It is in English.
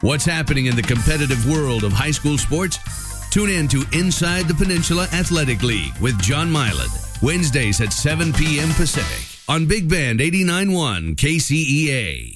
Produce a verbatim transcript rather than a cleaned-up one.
What's happening in the competitive world of high school sports? Tune in to Inside the Peninsula Athletic League with John Milan, Wednesdays at seven p.m. Pacific on Big Band eighty-nine point one K C E A.